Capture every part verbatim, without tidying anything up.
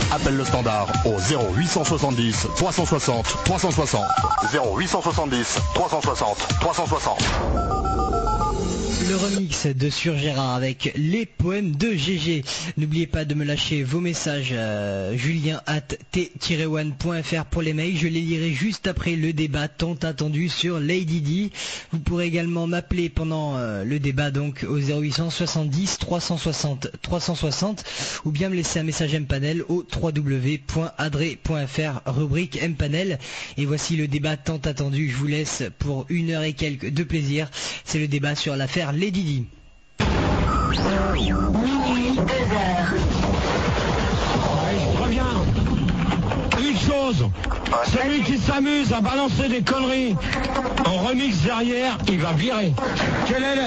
appelle le standard au zéro huit cent soixante-dix trois cent soixante trois cent soixante. zéro huit cent soixante-dix trois cent soixante trois cent soixante. Le remix de Sur Gérard avec les poèmes de G G. N'oubliez pas de me lâcher vos messages euh, julien arobase t tiret one point f r pour les mails. Je les lirai juste après le débat tant attendu sur Lady Di. Vous pourrez également m'appeler pendant euh, le débat donc au zéro huit cent soixante-dix trois cent soixante trois cent soixante ou bien me laisser un message M-Panel au w w w point adré point f r rubrique M-Panel. Et voici le débat tant attendu. Je vous laisse pour une heure et quelques de plaisir. C'est le débat sur l'affaire Lady Di. Minuit, deux heures. Je reviens. Une chose, celui qui s'amuse à balancer des conneries en remix derrière, il va virer. Quel est le...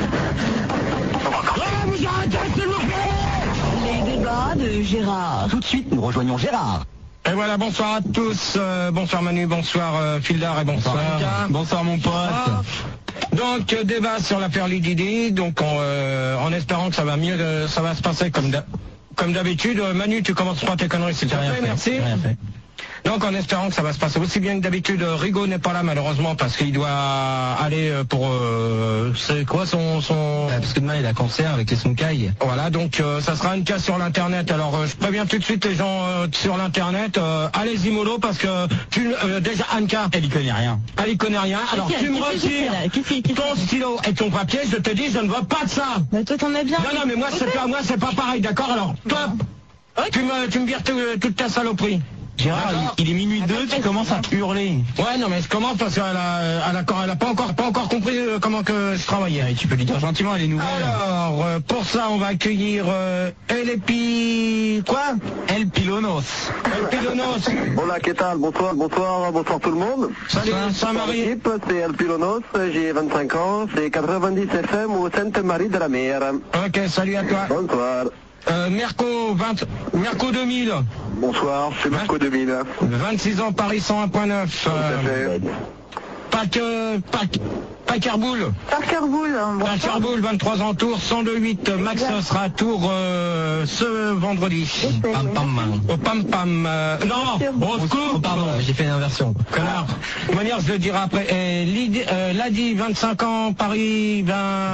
Ah, vous arrêtez, s'il vous plaît! Les débats de Gérard. Tout de suite, nous rejoignons Gérard. Et voilà, bonsoir à tous. Euh, bonsoir Manu, bonsoir euh, Fildar et bonsoir Lucas. Bonsoir mon pote. Ah. Donc euh, débat sur l'affaire Lady Di, donc en, euh, en espérant que ça va mieux, euh, ça va se passer comme d'hab- comme d'habitude. Euh, Manu, tu commences par tes conneries s'il te plaît, merci. Rien fait. Donc en espérant que ça va se passer aussi bien que d'habitude. euh, Rigaud n'est pas là malheureusement parce qu'il doit aller euh, pour euh, c'est quoi son son Ouais, parce que demain il a cancer avec les soncailles. voilà, donc euh, ça sera une case sur l'internet. Alors euh, je préviens tout de suite les gens euh, sur l'internet, euh, allez-y mollo parce que tu euh, déjà Anka, Elle y connaît rien. elle y connaît rien. Alors tu me retires ton stylo et ton papier, je te dis je ne veux pas de ça. Bah toi t'en as bien. Non non mais moi c'est pas moi c'est pas pareil, d'accord. Alors toi tu me tu me vires tout- toute ta saloperie. Gérard, il, il est minuit deux, tu commences à hurler. Ouais, non, mais je commence parce qu'elle a, elle a, elle a pas encore, pas encore compris euh, comment que je travaillais. Et tu peux lui dire gentiment, elle est nouvelle. Alors, euh, pour ça, on va accueillir euh, El Epi... Quoi El Pilonos. El Pilonos. Hola, ¿qué tal? Bonsoir, bonsoir, bonsoir tout le monde. Salut, Saint-Marie. L'équipe, c'est El Pilonos, j'ai vingt-cinq ans, c'est quatre-vingt-dix F M au Sainte-Marie de la Mer. Ok, salut à toi. Bonsoir. Euh, Merco, vingt, Merco deux mille. Bonsoir, c'est Marco deux mille. vingt-six ans, Paris cent un point neuf. Tout à fait. Pac, euh, Pac, Pacarboul. Parkerboul. Pacarboul, vingt-trois ans, Tours, cent deux huit. Max sera à Tours euh, ce vendredi. Pam pam. Au pam pam. Euh, non, au secours. Oh, pardon, j'ai fait l'inversion. Connard. De toute manière, je le dirai après. Et Lydie, euh, Ladi, vingt-cinq ans, Paris, vingt...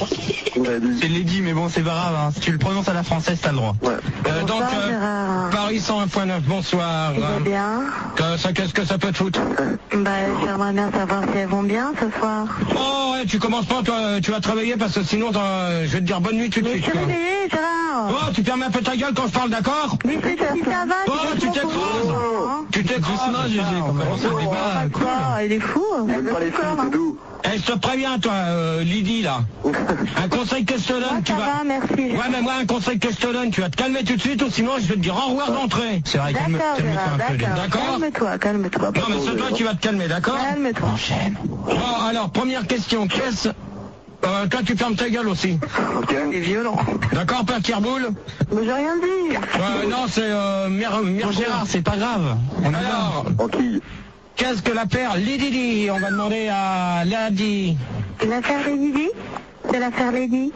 C'est Lady, mais bon, c'est pas grave. Hein. Si tu le prononces à la française, t'as le droit. Ouais. Euh, donc, Bonsoir, euh, Gérard. Paris cent un point neuf, bonsoir. Ça va bien. Euh, ça, qu'est-ce que ça peut te foutre? Bah j'aimerais bien savoir si elles vont bien ce soir. Oh, ouais, tu commences pas, toi, tu vas travailler parce que sinon, euh, je vais te dire bonne nuit tout de Mais je suite. suis quoi. réveillée Gérard. Oh, tu fermes un peu ta gueule quand je parle, d'accord? Mais si ça, si ça va. Oh, c'est tu pas t'écrases. trop. Tu t'écrases. Doucement, G G, Ah, quand même. on C'est va- un débat cool. Quoi, il est fou. J'aime pas les filles, c'est tout. Eh, je te préviens, toi, euh, Lydie, là. Un conseil que je te donne, Moi tu ça vas... va, merci. Ouais, mais moi, un conseil que je te donne, tu vas te calmer tout de suite, ou sinon, je vais te dire au revoir d'entrée. C'est vrai, calme- D'accord calme-toi Gérard, un peu. d'accord. D'accord. Calme-toi, calme-toi. Non, mais c'est toi qui vas te calmer, d'accord? Calme-toi. Enchaîne. Bon, alors, première question, qu'est-ce... Euh, toi, tu fermes ta gueule aussi. Ok. C'est violent. D'accord, Père Kirboul? Mais j'ai rien dit. Euh, non, c'est... Euh, Mir- Bon, Mirko. Gérard, c'est pas grave. On y va. Alors, Tranquille. qu'est-ce que l'affaire Lady Di? On va demander à Lady. L'affaire Lady Di. C'est l'affaire Lady.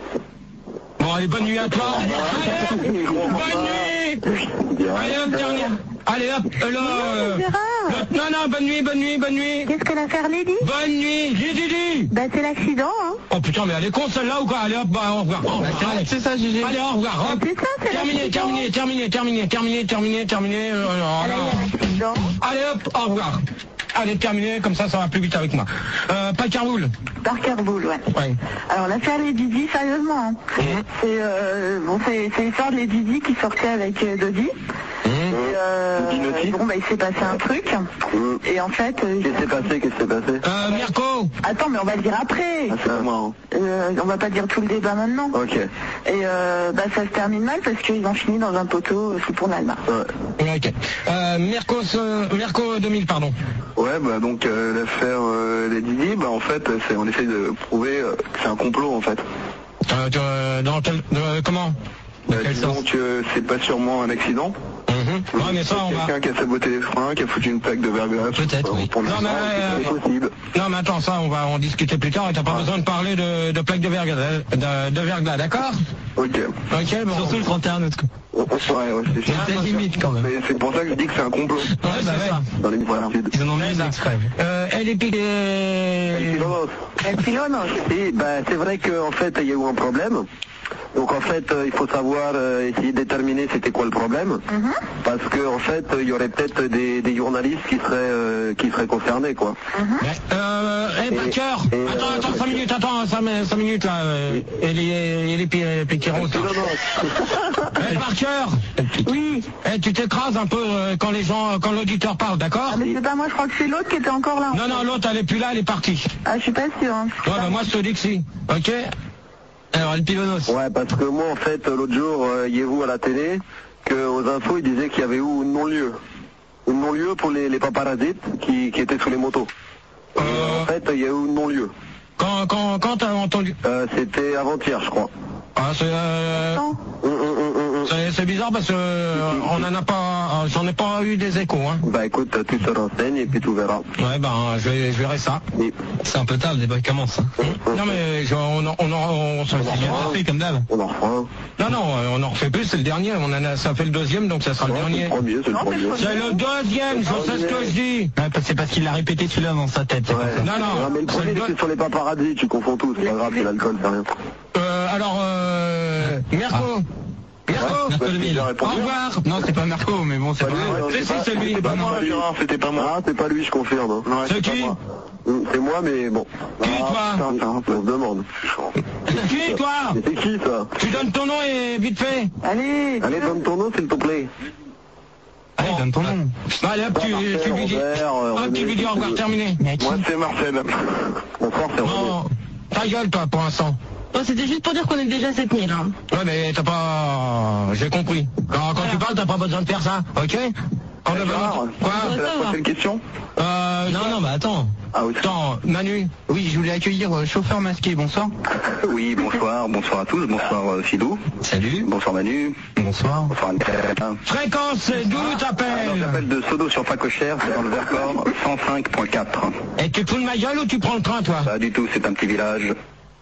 Bon, allez, bonne nuit à toi. Allez, bonne nuit. Allez, hop, dernière. Allez, hop, euh, là, euh, Gérard. le- Non, non, bonne nuit, bonne nuit, bonne nuit. Qu'est-ce que l'affaire Lady? Bonne nuit, Lady Di. Bah c'est l'accident, hein. Oh putain, mais elle est con celle-là ou quoi? Allez hop, bah, au revoir. Au revoir. Allez. C'est ça, G G. Allez, au revoir. hop. C'est ça, c'est Terminé, l'accident. terminé, terminé, terminé, terminé, terminé, terminé. euh, alors, Elle a eu alors. un accident. Allez hop, au revoir. Allez, terminé, comme ça, ça va plus vite avec moi. Euh, Pacarboul. Parkerboul, ouais. Ouais. Alors l'affaire Lady Di, sérieusement, hein. c'est euh, bon, c'est c'est l'histoire de Lady Di qui sortait avec euh, Dodi. Et euh, Dinotti. bon bah il s'est passé un truc. Hum. Et en fait, euh, Qu'est-ce qui s'est passé? Qu'est-ce qui s'est passé? Euh, Mirko. attends mais on va le dire après. Ah, c'est à moi, hein. Euh, on va pas dire tout le débat maintenant. Ok. Et euh, bah ça se termine mal parce qu'ils ont fini dans un poteau sous pont d'Alma. Ouais. Ok. Euh, Mirko, euh, Mirko deux mille, pardon. Ouais, bah donc euh, l'affaire euh, Lady Di, bah en fait, c'est, on essaie de prouver euh, que c'est un complot en fait. Euh, tu- euh, dans quel, euh, comment? Dans Euh, quel disons sens? que c'est pas sûrement un accident. Mhm. Ouais, mais ça, on va... Quelqu'un qui a saboté les freins, qui a foutu une plaque de verglas. Peut-être, oui. Pour Non, mais, c'est euh, possible. Non, mais attends, ça, on va en discuter plus tard et t'as pas besoin de parler de, de plaques de verglas, de, de verglas, d'accord? Ok. Ok, bon. Surtout le trente et un août, quoi. Ouais, ouais, c'est C'est la limite quand même. Mais c'est pour ça que je dis que c'est un complot. Ouais, bah ouais. Dans l'hémisphère sud. Ils en ont mis ça. extrême. Euh, elle est piquée. El Pilonos. Et ben, c'est vrai qu'en fait, il y a eu un problème. Donc en fait, euh, il faut savoir euh, essayer de déterminer c'était quoi le problème. Mhm. Parce que en fait, il y aurait peut-être des, des journalistes qui seraient euh, qui seraient concernés, quoi. Euh, hey, Parker, et, attends, euh, attends, cinq minutes, attends, cinq minutes là, euh, elle est, elle est pi- piquée rose. Hey, Parker, Oui. hey, tu t'écrases un peu euh, quand les gens, quand l'auditeur parle, d'accord? Ah, mais c'est pas moi, je crois que c'est l'autre qui était encore là. Non, non, l'autre, elle est plus là, elle est partie. Ah, je suis pas sûre. Hein. Ouais, bah, moi, je te dis que si, ok? Alors, le pilonos. Ouais, parce que moi, en fait, l'autre jour, euh, il y a vous à la télé, qu'aux infos, ils disaient qu'il y avait eu un non-lieu. Un non-lieu pour les, les paparazzis qui, qui étaient sous les motos. Euh... En fait, il y a eu un non-lieu. Quand, quand, quand t'as entendu? Euh, c'était avant-hier, je crois. Ah, c'est, euh... Non. Hum, hum, hum, hum, hum. c'est, c'est bizarre parce que euh, on en a pas, j'en ai pas eu des échos, hein. Bah écoute, tu te renseignes et puis tu verras. Ouais, ben, je, vais- je verrai ça. Oui. C'est un peu tard, le débat commence. Hein. Non, mais je- on, en- on, en- on, s'en On en refera. Fait comme d'hab. On en refera un. Non, non, euh, on en refait plus, c'est le dernier. On en a, ça fait le deuxième, donc ça sera le Ouais, c'est dernier. le premier, c'est le Non, premier. c'est C'est le deuxième, je sais ce que je dis. C'est parce qu'il l'a répété celui-là dans sa tête. Ouais. Non, non, mais le c'est premier, le c'est sur les paparazzis, tu confonds tout, c'est pas grave, c'est l'alcool, c'est rien. Euh, alors, euh, Mirko. Mirko. Ouais, Mirko j'ai Lemil. déjà Au répondu. revoir. Non, c'est pas Marco, mais bon, c'est Pas pas lui, grave. non, Si, si, c'est lui. C'était pas Non, moi, non. Gérard, c'était pas moi. Ah, c'est pas lui, je confirme. hein. Ouais, C'est pas qui moi. Hum, C'est moi, mais bon. Qui, Ah, toi putain, on se demande. Qui, toi? Mais c'est qui, ça? Tu donnes ton nom et vite fait. Allez. Allez, donne ton nom, s'il te plaît. Allez, donne ton nom. Allez, hop, tu, tu lui dis, Robert, euh, hop, tu lui dis au revoir, terminé. Moi, c'est Marcel. Bonsoir, c'est René. Non, ta gueule, toi, pour l'instant. Oh, c'était juste pour dire qu'on est déjà sept mille. Hein. Ouais, mais t'as pas... J'ai compris. Quand, quand tu parles, t'as pas besoin de faire ça, ok? Quand t'as besoin Gérard, de- Quoi? c'est la prochaine question? Euh... Non, non, bah attends. Ah oui. Attends, Manu. Oui, je voulais accueillir euh, chauffeur masqué, bonsoir. Oui, bonsoir, bonsoir à tous, bonsoir euh, Philou, Salut. bonsoir Manu, Bonsoir. bonsoir Anne. Fréquence, c'est d'où Alors, t'appelles? j'appelle de Sodo sur Facochère, c'est dans le Vercors, cent cinq point quatre. Et tu te fous de ma gueule ou tu prends le train, toi? Pas du tout, c'est un petit village.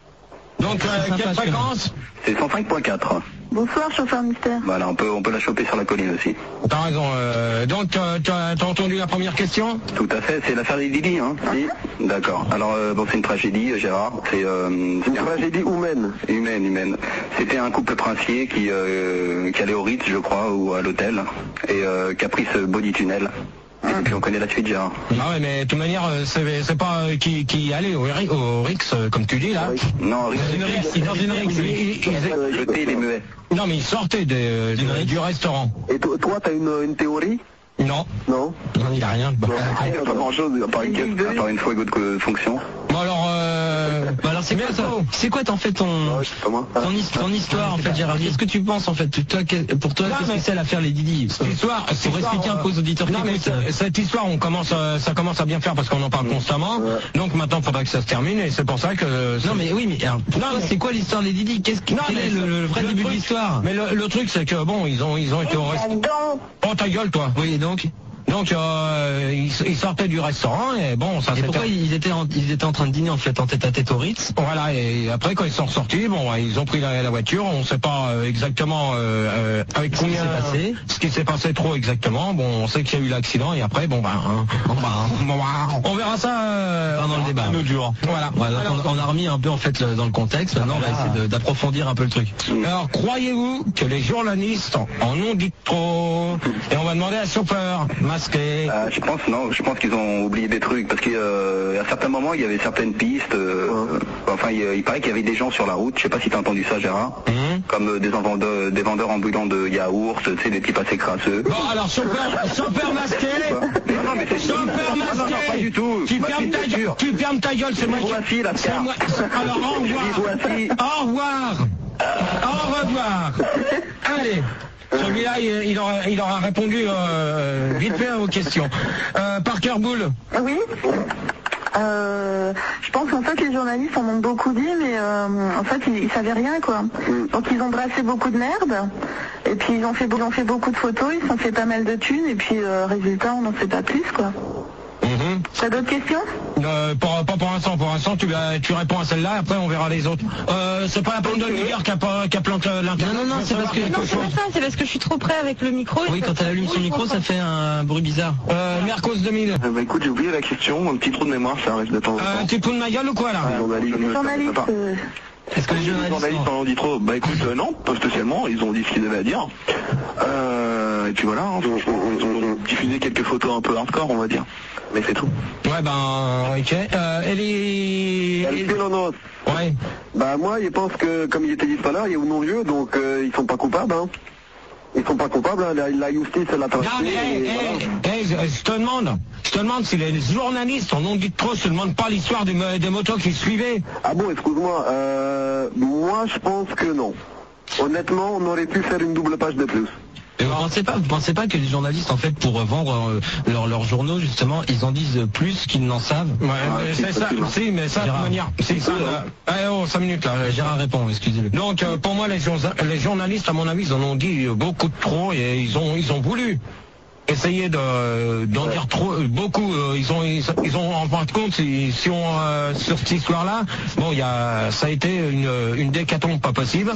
Donc, euh, sympa, quelle ce fréquence? C'est cent cinq point quatre. Bonsoir, chauffeur mystère. Voilà, on peut, on peut la choper sur la colline aussi. T'as raison. Euh, donc, euh, t'as t'as entendu la première question? Tout à fait, c'est l'affaire des Didi, hein? Si. D'accord. Alors, euh, bon, c'est une tragédie, euh, Gérard. C'est euh, une tragédie humaine. Humaine, humaine. C'était un couple princier qui, euh, qui allait au Ritz, je crois, ou à l'hôtel, et euh, qui a pris ce body tunnel. Et puis on connaît la suite, Gérard. Ah ouais, mais de toute manière, euh, c'est c'est pas euh, qui, qui allait au, Ri- au Rix, euh, comme tu dis, là. Non, Ritz. Dans une rixe, il est dans une rixe, Il- lui. il- il- Euh, jeter les muets. Non, mais il sortait de- D'une de- rixe. du restaurant. Et to- toi, t'as une, une théorie? Non. Non? Non, il a rien. Bon, Non, pas grand chose, à part une caisse, à part une fois de fonction. Bon, alors, euh... Bah alors c'est quoi ça? C'est quoi en fait ton Ouais, c'est pas moi. ton, his- ton histoire en fait, Gérard? Qu'est-ce que tu penses en fait? Toi, que- pour toi, Non, qu'est-ce mais- que c'est l'affaire les Didi? Cette histoire, cette Pour histoire, expliquer un peu aux euh, auditeurs qui non, mais écoutent. ce- cette histoire, on commence, à- ça commence à bien faire parce qu'on en parle constamment. Ouais. Donc maintenant, il faudrait que ça se termine et c'est pour ça que. Non mais oui, mais alors, pour Non, toi, mais- c'est quoi l'histoire des Didi? Qu'est-ce qui Non, quel mais est le, le vrai le début truc- de l'histoire? Mais le, le truc, c'est que bon, ils ont, ils ont été au restaurant. Oh ta gueule, toi. Oui, et donc. Donc euh, ils, ils sortaient du restaurant et bon, ça Et s'était. pourquoi ils étaient en, ils étaient en train de dîner en fait en tête à tête au Ritz? Voilà, et après quand ils sont ressortis, bon, ils ont pris la, la voiture, on ne sait pas euh, exactement euh, euh, avec Ce qui combien s'est passé. ce qui s'est passé trop exactement. Bon, on sait qu'il y a eu l'accident et après, bon ben, hein, bon, ben, bon, ben, on verra ça euh, Pendant le débat. un autre jour. Voilà. Ouais, donc Alors, on, on a remis un peu en fait le- dans le contexte. Maintenant, on va essayer de- d'approfondir un peu le truc. alors, croyez-vous que les journalistes en ont dit trop? Et on va demander à chauffeur masqué. Euh, je pense non, je pense qu'ils ont oublié des trucs parce qu'à euh, à certains moments il y avait certaines pistes. euh, euh, enfin, il, il paraît qu'il y avait des gens sur la route. Je sais pas si t'as entendu ça, Gérard. Hum. Comme euh, des, vendeurs, des vendeurs ambulants de yaourts, tu sais, des petits passés crasseux. Bon, alors chauffeur, chauffeur masqué. Non, non, mais c'est Chauffeur non, non, non, masqué. pas du tout. Tu Bah, fermes si, ta c'est gueule. sûr. Tu fermes ta gueule, c'est moi qui. Voici la C'est carte. moi. Alors au Je dis revoir. voici. Au revoir. Au revoir. Allez. Celui-là, il, il aura, il aura répondu euh, vite fait aux questions. Euh, Parker Bull. Oui. Euh, je pense qu'en fait les journalistes en ont beaucoup dit, mais euh, en fait ils, ils savaient rien quoi. Donc ils ont brassé beaucoup de merde, et puis ils ont fait, ils ont fait beaucoup de photos, ils se sont fait pas mal de thunes, et puis euh, résultat on n'en sait pas plus quoi. Mm-hmm. T'as d'autres questions? euh, pour, Pas pour l'instant, pour l'instant tu, tu réponds à celle-là, après on verra les autres. Euh, c'est pas la peine de lui dire qu'elle a planté l'internet. Non, non, non, c'est parce que... Non, c'est pas ça, c'est parce que je suis trop près avec le micro. Oui, quand elle allume son micro, ça fait un bruit bizarre. Euh, Mercos deux mille. Euh, bah écoute, j'ai oublié la question, un petit trou de mémoire, ça arrive de temps en temps. Euh, tu te fous de ma gueule ou quoi là? Les journalistes, Les journalistes, euh, Est-ce que les les journalistes... journalistes en ont dit trop? Bah écoute, euh, non, pas spécialement, ils ont dit ce qu'ils avaient à dire. Euh, et puis voilà, hein, franchement, ils ont diffusé quelques photos un peu hardcore, on va dire. Mais c'est tout. Ouais, ben, ok. Euh, elle est... El Pilonos. Ouais. Bah moi, je pense que, comme il était dit tout à l'heure, il y a non vieux, donc euh, ils sont pas coupables, hein. Ils sont pas coupables, hein. la, la justice, elle a tranché. Non, mais, hey, et hey, voilà. hey, je, je te demande, je te demande si les journalistes en ont dit trop, je te demande pas l'histoire des, mo- des motos qui suivaient. Ah bon, excuse-moi, euh, moi je pense que non. Honnêtement, on aurait pu faire une double page de plus. Et vous pensez pas, vous pensez pas que les journalistes, en fait, pour vendre euh, leurs leurs journaux, justement, ils en disent plus qu'ils n'en savent? Ouais, Ah, mais si, c'est ça, facilement. si, mais ça, de toute Gérard. manière, c'est ça. euh, Allez, oh, cinq minutes là. Euh, Gérard répond, excusez-le. Donc, euh, pour moi, les, jour- les journalistes, à mon avis, ils en ont dit euh, beaucoup de trop et ils ont, ils ont voulu essayer de, d'en Ouais. dire trop, euh, beaucoup. euh, ils ont, ils, ils ont, en fin de compte, si, si on, euh, sur cette histoire-là, bon, il y a, ça a été une, une décatombe pas possible.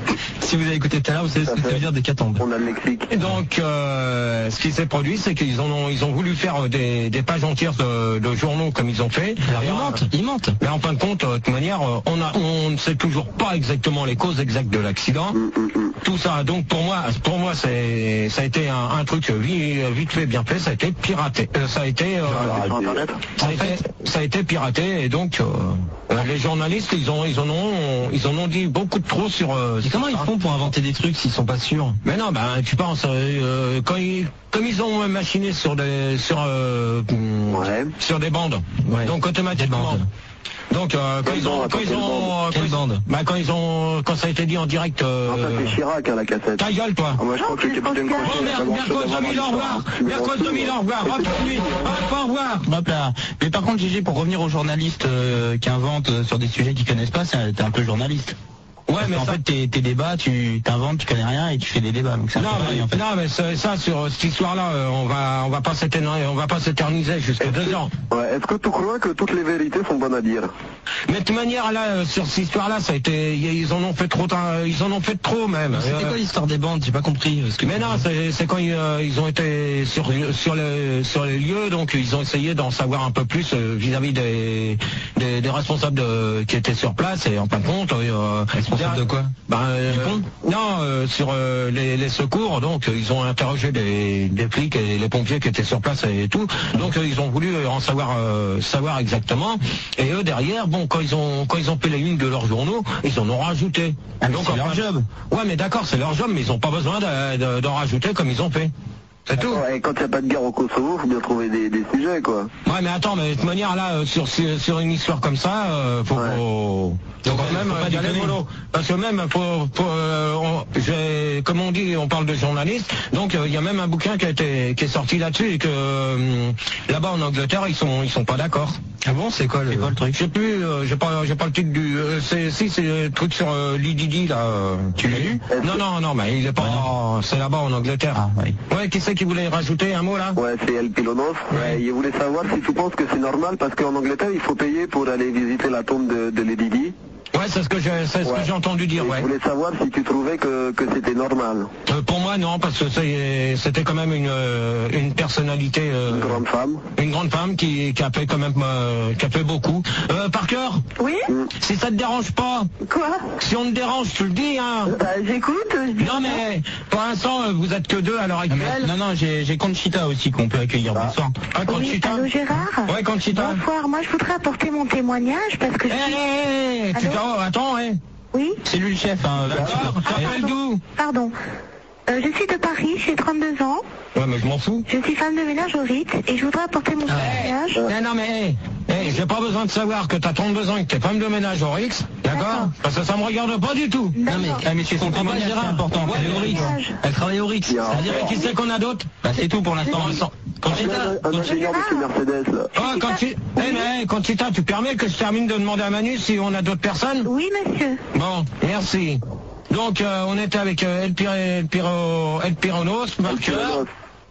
Si vous avez écouté tout à l'heure, vous savez ce que ça veut dire décatombe. On a le lexique. Et donc, euh, ce qui s'est produit, c'est qu'ils en ont, ils ont voulu faire des, des pages entières de, de journaux comme ils ont fait. Alors, Et ils en- mentent, ils mentent. Mais en fin de compte, euh, de toute manière, euh, on, a, on ne sait toujours pas exactement les causes exactes de l'accident. Hum, hum, hum. Tout ça, donc pour moi, pour moi, c'est, ça a été un, un truc vite, vite fait, bien fait. Ça a été piraté. Euh, ça a été, euh, Sur Internet. ça a été, ça a été piraté. Et donc, euh, euh, les journalistes, ils ont, ils en ont, ils en ont dit beaucoup de trop sur. Euh, Et comment ils font pour inventer des trucs s'ils sont pas sûrs? Mais non, ben tu penses, euh, quand ils, comme ils ont machiné sur des, sur, euh, Ouais. sur des bandes, Ouais. donc automatiquement. Des bandes. Donc euh, quand Quelle ils ont, bande, quand ils quelle ont, bande quand Quelle ils- bande bah, quand ils ont, quand ça a été dit en direct, euh, Non, ça c'est Chirac, hein, la cassette. ta gueule toi. Ah, moi je crois que le capitaine Oh, Crochet, Oh il a pas merde, grand-chose Mercos à voir dans deux mille, au revoir. l'histoire. Tu me Mercos deux mille, au revoir. Hop, nuit. Hop, au revoir. Hop là. Mais par contre, Gégé, pour revenir aux journalistes euh, qui inventent euh, sur des sujets qu'ils connaissent pas, c'est- t'es un peu journaliste. Ouais, Parce mais qu'en ça- fait, tes, tes débats, tu t'inventes, tu connais rien et tu fais des débats. Donc c'est un Non, peu pareil, mais, en fait. non, mais c'est- ça, sur cette histoire-là, euh, on va, on va pas s'éterniser, on va pas s'éterniser jusqu'à deux ans. Ouais, est-ce que tu crois que toutes les vérités sont bonnes à dire? Mais de toute manière, là, euh, sur cette histoire-là, ça a été, ils en ont fait trop, euh, ils en ont fait trop même. C'était Euh, quoi l'histoire des bandes? J'ai pas compris. Parce que... Mais non, c'est c'est quand ils, euh, ils ont été sur sur les sur les lieux, donc ils ont essayé d'en savoir un peu plus euh, vis-à-vis des, des des responsables de, qui étaient sur place et en fin de compte, euh, Responsable de quoi? Ben, euh, non, euh, sur euh, les, les secours, donc euh, ils ont interrogé des, des flics et les pompiers qui étaient sur place et tout. Donc euh, ils ont voulu en savoir euh, savoir exactement. Et eux derrière, bon, quand ils ont quand ils ont fait les unes de leurs journaux, ils en ont rajouté. Ah, mais Donc c'est leur enfin- job. Ouais, mais d'accord, c'est leur job, mais ils n'ont pas besoin de- de- d'en rajouter comme ils ont fait. C'est tout. Et quand il n'y a pas de guerre au Kosovo, faut bien trouver des, des sujets, quoi. Ouais, mais attends, mais de toute manière, là, euh, sur, sur sur une histoire comme ça, euh, faut, Ouais. faut, faut quand même faut pas euh, y aller déconner. mollo. Parce que même, faut, faut, euh, on- j'ai- comme on dit, on parle de journalistes, donc euh, il y a même un bouquin qui, a été, qui est sorti là-dessus et que euh, là-bas en Angleterre, ils sont ils sont pas d'accord. Ah bon, c'est quoi le... C'est quoi le truc? Je sais plus, euh, j'ai pas j'ai pas le titre du... euh, c'est, si, c'est le truc sur euh, Lee Didi, là. euh, Tu l'as lu? Non, non, non, mais il est pas... Ouais, c'est là-bas en Angleterre. Ah, oui. Ouais, qui c'est qui voulait rajouter un mot, là? Ouais, c'est El Pilonos. Ouais. Et il voulait savoir si tu penses que c'est normal, parce qu'en Angleterre, il faut payer pour aller visiter la tombe de, de Lady Di. Ouais, c'est ce que j'ai, c'est ce Ouais. que j'ai entendu dire, Et ouais. je voulais savoir si tu trouvais que, que c'était normal. Euh, pour moi, non, parce que c'est- c'était quand même une, euh, une personnalité, euh, Une grande femme. une grande femme qui, qui a fait quand même, euh, qui a fait beaucoup. Euh, Parker, Oui? si ça te dérange pas, Quoi? si on te dérange, tu le dis, hein. Bah, j'écoute, je dis. Non mais, pour l'instant, euh, vous êtes que deux à l'heure Ah, mais- actuelle. non, non, j'ai j'ai Conchita aussi qu'on peut accueillir. Ah. Bonsoir. Ah, Oui, Conchita. allô Gérard? Ouais, Conchita. Bonsoir, moi je voudrais apporter mon témoignage parce que Eh, je suis... eh, eh, tu Allô t'en- attends, eh. Oui? C'est lui le chef, hein. D'accord, t'appelles d'où? Pardon. Euh, je suis de Paris, j'ai trente-deux ans. Ouais, mais je m'en fous. Je suis femme de ménage au Ritz et je voudrais apporter mon témoignage. Non, non, mais, eh, eh, j'ai pas besoin de savoir que t'as trente-deux ans et que t'es femme de ménage au Rix, d'accord? D'accord. Parce que ça me regarde pas du tout. Non mais, D'accord. ah, mais c'est son témoignage, c'est important. Ouais, Elle est au Rix. témoignage. Elle travaille au Rix. Bien. C'est-à-dire qui c'est qu'on a d'autres? Bah c'est tout pour l'instant. Oui. Conchita, Un, un ingénieur de chez Mercedes, là. Oh, quand tu... Eh, mais, eh, Conchita, tu permets que je termine de demander à Manu si on a d'autres personnes? Oui, monsieur. Bon, merci. Donc, euh, on était avec euh, El, Pir- El, Piro- El Pironos, Marqueur. Pilonos.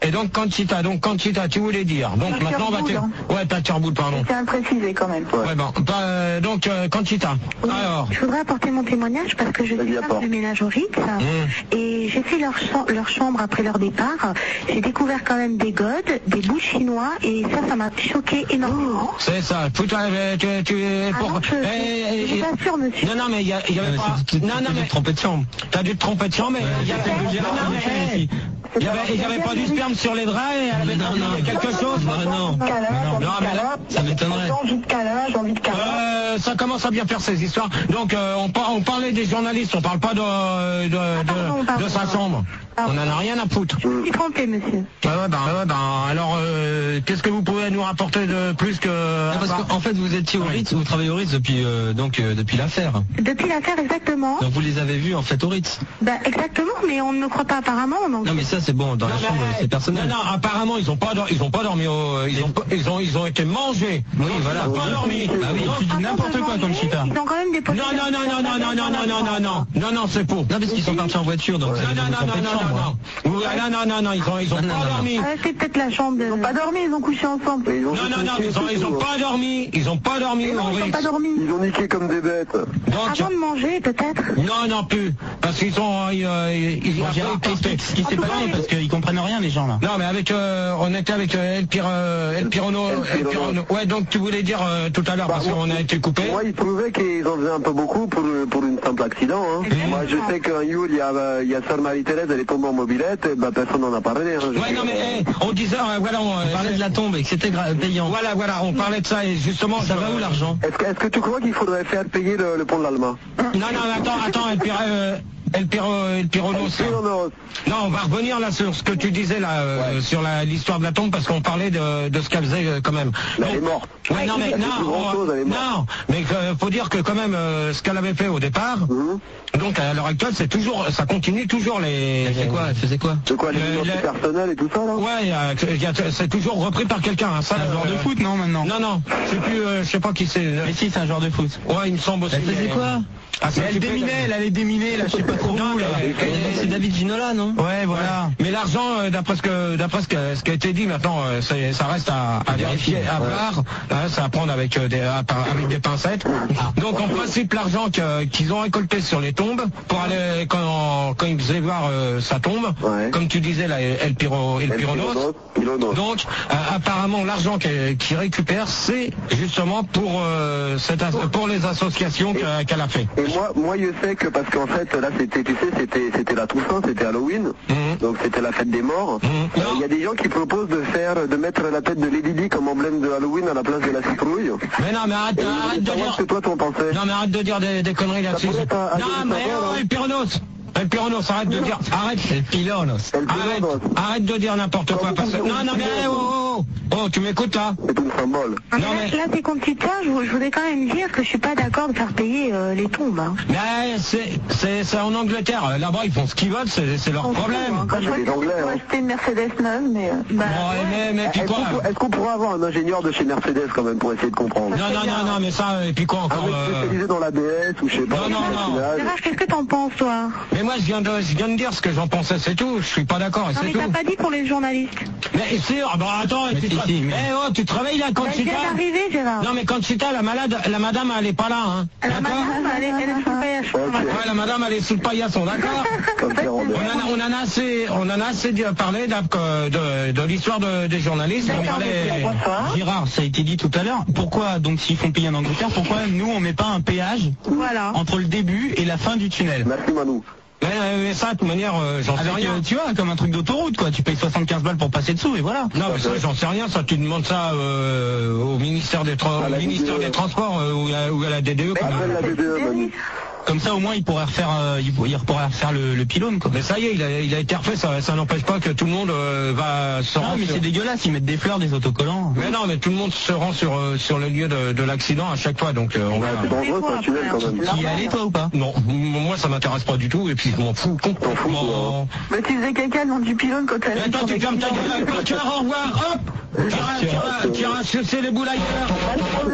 Et donc Conchita, donc Conchita, tu voulais dire. Donc La maintenant on va te... Turboule, Ouais, ta turboule, pardon. Je tiens à le préciser quand même. Ouais, bon. Bah, euh, donc euh, Conchita. Oui. Alors. Je voudrais apporter mon témoignage parce que je suis femme de ménage au Ritz Mmh. et j'ai fait leur, cha- leur chambre après leur départ. J'ai découvert quand même des godes, des bouts chinois et ça, ça m'a choqué énormément. C'est ça. Putain, euh, tu, tu, Ah pour... non, je, Eh, je, je eh, vous assure, monsieur. Non, non, mais il y, a- y avait pas... Tu Non, non, t'es mais... trompé de chambre. T'as dû te tromper de chambre, mais il y avait... Non, non, mais, hey, il y avait, il y avait pas du sperme sur les draps et elle avait Non, non. quelque chose. Non, non. Non, mais là, Ça m'étonnerait. J'ai envie de câlin, j'ai envie de câlin. Euh, ça commence à bien faire ces histoires. Donc euh, on, par, on parlait des journalistes, on parle pas de, de, de, Ah, pardon, pardon, de sa pardon. chambre. Pardon. On en a rien à foutre. Je me suis trompée, monsieur. Ah ouais, ben, ouais, ben, alors euh, qu'est-ce que vous pouvez nous rapporter de plus que... Ah, parce qu'en fait, vous étiez au Ritz, vous travaillez au Ritz depuis euh, donc euh, depuis l'affaire. Depuis l'affaire, exactement. Donc vous les avez vus en fait au Ritz. Bah, exactement, mais on ne me croit pas apparemment. Donc... Non mais ça c'est bon, dans la Non, mais, chambre c'est personnel. Non, non, apparemment ils ont pas, dor- ils ont pas dormi au, ils ont, pas- ils ont, ils ont été mangés. Oui, voilà. Ils ont pas dormi. Ah oui, tu dis Avant n'importe de quoi, manger, Conchita. Ils ont quand même des Non, non, non, non, non, non, non, non, non, non, non, non, non, c'est faux. Non parce qu'ils sont partis en voiture, donc Non, vous non, avez non, trompé non, de non, chambre. non, non. Oui, non, non, non, non, ils ont, ils ont Non, non, pas non, dormi. Ah, c'est peut-être la chambre de... Ils n'ont pas dormi, ils ont couché ensemble. Ils ont Non, non, non, ils ont, ils ont pas dormi. Ils ont pas dormi Non, au ils n'ont Ritz. pas dormi. Ils ont niqué comme des bêtes. Donc, Avant de manger, peut-être. non, non, plus. Parce qu'ils sont, ils, euh, ils, Bon, ils- Gérard, ils- explique ce qui s'est En tout passé cas, parce qu'ils comprennent rien les gens là. Non, mais avec, euh, on était avec euh, El, Pir, euh, El Pirono. El El Pirono. Ouais, donc tu voulais dire euh, tout à l'heure, Bah, parce moi- qu'on a été coupé. Moi, ils trouvaient qu'ils en faisaient un peu beaucoup pour, pour une simple accident. Hein. Exactement. Moi, je sais qu'un Yule, il y a, il y a Sœur Marie-Thérèse, elle est tombée en mobilette, et bah, personne n'en a parlé. Hein. Je Ouais, sais non, que- mais eh, on disait, euh, voilà, on, On parlait de la tombe et que c'était gra- payant. Voilà, voilà, on parlait de ça et justement, Ça va où l'argent? Est-ce que, est-ce que tu crois qu'il faudrait faire payer le, le pont de l'Alma? Non, non, mais attends, attends, El Pir, euh, El Piro, El Pirono, ça. Non, non, Non, on va revenir là sur ce que tu disais là, euh, sur la- l'histoire de la tombe, parce qu'on parlait de, de ce qu'elle faisait euh, quand même. elle Donc- est morte. Ouais, non, mais Elle fait non, plus grand-chose, elle est on- morte. non, mais euh, faut dire que quand même, euh, ce qu'elle avait fait au départ, Hum. donc à l'heure actuelle, c'est toujours, ça continue toujours les. Elle fait quoi? Elle faisait quoi? C'est quoi, les Le- identités le- personnelles et tout ça, là? Ouais, il y a- il y a- c'est toujours repris par quelqu'un. Hein, ça, C'est un joueur euh, de foot non maintenant? Non, non, je sais plus, euh, je sais pas qui c'est. Mais si c'est un joueur de foot. Ouais, il me semble aussi. Elle faisait mais- quoi? Ah, c'est Mais elle occupé déminait, de- elle allait déminer là, je sais pas trop Non, où là. mais- Et C'est David Ginola non? Ouais voilà. Mais l'argent, euh, d'après ce que, d'après ce, que- ce qui a été dit maintenant, euh, c'est- ça reste à, à vérifier, à voir. Hein, c'est à prendre avec euh, des, à- par- avec des pincettes. Donc en principe, l'argent que- qu'ils ont récolté sur les tombes pour aller quand, quand ils faisaient voir euh, sa tombe, Ouais. comme tu disais là, El Piro, El El Pironos. Pironos, Pironos. Donc euh, apparemment, l'argent qu'ils qu'ils récupèrent, c'est justement pour euh, cette as- pour les associations que- qu'elle a fait. Et moi, moi, je sais que parce qu'en fait, là, c'était, tu sais, c'était, c'était la Toussaint, c'était Halloween, Mhm. donc c'était la fête des morts. Mhm. Euh, Il Non. y a des gens qui proposent de faire, de mettre la tête de Lady Di comme emblème de Halloween à la place de la citrouille. Mais non, mais arrête, Et je arrête voulais de savoir dire. ce que toi t'en pensais. Non mais arrête de dire des, des conneries là-dessus. pourrait pas Non aller mais savoir, oh, hein. El Pironos, El Pironos, arrête de dire, arrête. El Pilonos. El Arrête, Pironos, arrête de dire n'importe quoi. Parce que... Non, non mais eh, oh, oh, oh, oh, tu m'écoutes là? c'est un symbole. Ah, mais Non, là, mais- là, c'est Conchita, je, vou- je voudrais quand même dire que je suis pas d'accord de faire payer euh, les tombes. Hein. Mais c'est, c'est, c'est en Angleterre. Là-bas ils font ce qu'ils veulent, c'est, c'est leur On s'en fout, problème. hein. Quand je C'est vois les Anglais, qu'ils ont hein. acheté une Mercedes neuve, mais... euh, bah, Bon, ouais. mais, mais puis Est-ce quoi? qu'on, pour- est-ce qu'on pourrait avoir un ingénieur de chez Mercedes quand même pour essayer de comprendre? Non, non, non, non, mais ça, et puis quoi Un encore? mec euh, spécialisé dans la B S ou je sais pas. Non, non, dans le non. village. Gérard, qu'est-ce que t'en penses, toi? Mais moi je viens de, je viens de dire ce que j'en pensais, c'est tout. Je suis pas d'accord et Non, c'est mais tout. t'as pas dit pour les journalistes. Mais c'est, ah, bon attends, Mais tu, si, te... si, mais- Eh, oh, tu te réveilles là, Elle Conchita? vient d'arriver, Gérard. Non mais Conchita, la malade, la madame elle est pas là, hein. La D'accord? madame, elle est, elle est sous le paillage. Ok. Ouais, la madame elle est sous le paillasson, d'accord? Comme c'est On Robert. en, a, on en a assez, on en a assez dit- parlé de, de, de l'histoire de- des journalistes. On D'accord, parlait- mais bonsoir. Gérard, ça a été dit tout à l'heure. Pourquoi donc s'ils font payer en Angleterre, pourquoi nous on met pas un péage Voilà. entre le début et la fin du tunnel? Merci Manou. Mais, mais ça, de toute manière, euh, j'en sais Avec, rien. euh, tu vois, comme un truc d'autoroute quoi, tu payes soixante-quinze balles pour passer dessous et voilà. Non, mais ça, j'en sais rien. Ça, tu demandes ça euh, au ministère des, Tra- À la au ministère D D E. des Transports euh, ou, à, ou à la D D E. quoi. Appelle la D D E Manu. Comme ça au moins il pourrait refaire, euh, il il pourrait refaire le, le pylône quoi. Mais ça y est, il a, il a été refait. Ça, ça n'empêche pas que tout le monde euh, va se Non rendre mais sur- c'est dégueulasse, ils mettent des fleurs, des autocollants. Mais non, mais tout le monde se rend sur, euh, sur le lieu de, de l'accident à chaque fois. Donc, euh, on va... C'est dangereux, c'est un tunnel quand même. Tu y es allé toi ou pas? Non, m- moi ça m'intéresse pas du tout et puis je m'en fous complètement. Mais tu faisais caca dans du pylône quand elle Et toi tu fermes ta gueule, tu vas au revoir, hop, tu iras- tu iras- tu iras sucer les boules ailleurs.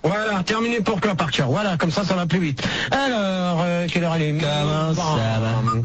Voilà, terminé pour Cloparture. Voilà, comme ça, ça va plus vite. Alors, euh, quelle heure elle est? Comment ça va? Bon,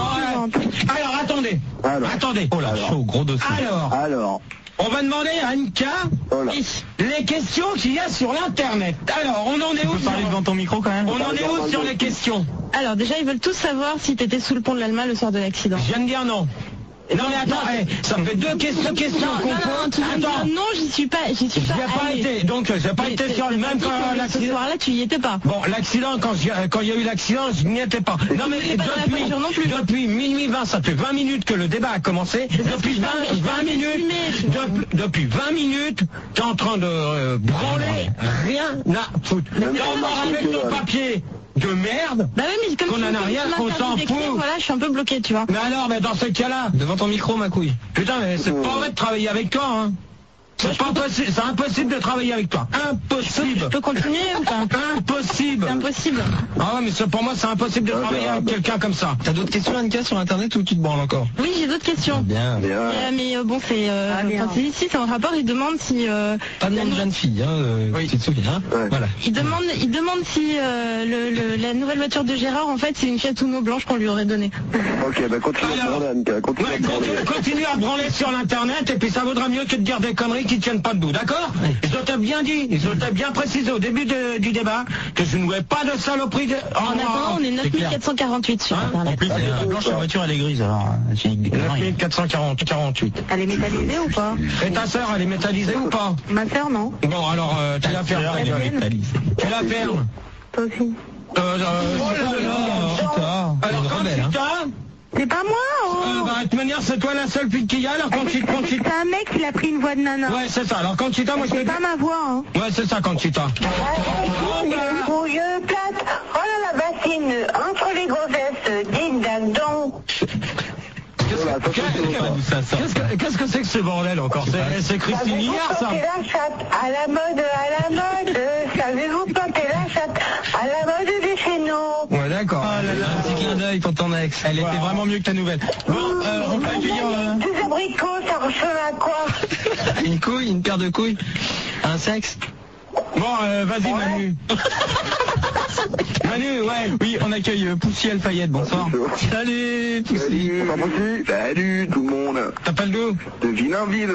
euh, alors, attendez. Alors. Attendez. Oh là, chaud, gros dossier. Alors, Alors, on va demander à Anka oh là. les questions qu'il y a sur l'Internet. Alors, on en est Tu où peux parler sur... devant ton micro quand même? On en est où sur les questions? Alors déjà, ils veulent tous savoir si t'étais sous le pont de l'Alma le soir de l'accident. Je viens de dire non. Non mais attends, hey, ça me fait deux questions, questions Non, qu'on non, non, tu viens de Attends, dire non, j'y suis pas, j'y suis j'y pas ai pas allée. été, donc j'ai pas Mais été t'as- sur le t'as même dit quand que Ce l'accident. soir-là, tu y étais pas. Bon, l'accident, quand j'y- quand il y a eu l'accident, je n'y étais pas. Non mais n'étais pas dans la depuis, voiture non plus. depuis minuit vingt, ça fait vingt minutes que le débat a commencé. Depuis que je vingt, parle- je vingt parle minutes, d'estimé, tu vois. depuis, depuis vingt minutes, t'es en train de euh, branler, rien à foutre. Mais Là, c'est on pas m'a vrai. avec ton papier de merde. Bah oui, mais comme Qu'on tu en a comme rien, tu qu'on m'interdis s'en d'écrire, fout. Voilà, je suis un peu bloquée, tu vois. Mais alors, mais dans ce cas-là, Devant ton micro, ma couille. putain, mais c'est pas vrai de travailler avec toi, hein. C'est pas possible, c'est impossible de travailler avec toi. Impossible. Je peux continuer ou pas? Impossible. C'est impossible. Ah ouais, mais c'est- pour moi, c'est impossible de travailler avec quelqu'un comme ça. T'as d'autres questions, Anka, sur Internet ou tu te branles encore? Oui, j'ai d'autres questions. Bien. bien. Euh, mais euh, bon, c'est euh, Ah, bien. enfin, c'est ici, c'est un rapport. Il demande si euh, Pas de nom de jeune fille, hein, euh, Oui. tu te souviens, hein? Ouais. Voilà. il demande, il demande si euh, le, le- la nouvelle voiture de Gérard, en fait, c'est une Fiat Uno blanche qu'on lui aurait donnée. Ok, bah continue à Alors. demander, Anka, continue Ouais, à demander. continue, continue à branler sur l'internet et puis ça vaudra mieux que de dire des conneries qui tiennent pas debout, d'accord? Ils ont bien dit, ils ont bien précisé au début de- du débat que je ne voulais pas de saloperie de... En attendant, on est neuf mille quatre cent quarante-huit sur Hein Internet. En plus, elle est blanche, la voiture, elle est grise, alors, euh, tu dis des neuf conneries. mille quatre cent quarante-huit. Elle est métallisée ou pas? Et ta sœur, elle est métallisée ou pas? Ma sœur, non. Bon, alors, euh, tu la fermes. Elle est métallisée. Tu la fermes. Toi aussi. Euh, euh, Oh là là, putain, elle alors, est quand rebelle, tu hein. t'as... C'est pas moi, oh. Euh, bah, de toute manière, c'est toi la seule fille qu'il y a, alors quand tu quand tu- C'est un mec qui a pris une voix de nana. Ouais, c'est ça. Alors quand tu t'as, moi je te C'est dis... pas ma voix, hein. Ouais, c'est ça, quand tu t'as. Bouilleux plate, oh là la bassine, entre les grosses, dites donc. Voilà, ça, c'est Qu'est-ce tout. D'où ça sort? qu'est-ce que qu'est-ce que c'est que ce bordel encore? C'est c'est Christine Millard, ça? Planter la chatte, à la mode, à la mode, savez-vous planter la chatte, à la mode de chez nous. Ouais, d'accord. Un petit clin d'œil pour ton ex. Elle était vraiment mieux que ta nouvelle. Bon, euh, on peut accueillir euh, Deux abricots, ça ressemble à quoi? une couille, une paire de couilles, un sexe. Bon, euh, vas-y, Manu. Manu, ouais. Oui, on accueille euh, Poussy Alfayette, bonsoir. Salut, Poussy. Salut, pas Poussy. Salut tout le monde. T'appelles d'où? De Villainville.